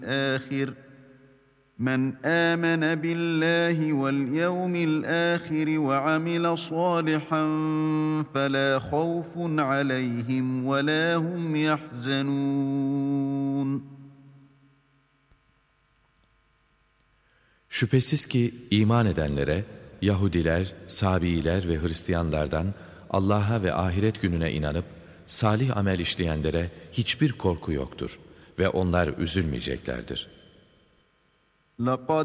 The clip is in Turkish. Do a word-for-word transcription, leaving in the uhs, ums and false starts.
الآخر من آمن بالله واليوم الآخر وعمل صالحا فلا خوف عليهم ولا هم يحزنون. Şüphesiz ki iman edenlere, Yahudiler, Sabiiler ve Hristiyanlardan Allah'a ve ahiret gününe inanıp salih amel işleyenlere hiçbir korku yoktur ve onlar üzülmeyeceklerdir. لقد